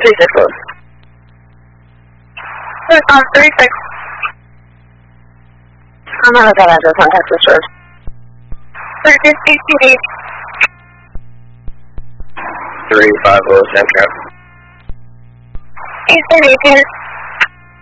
36 Road. 36. I'm not at that address on Texas Road. 350 350 Central. 838.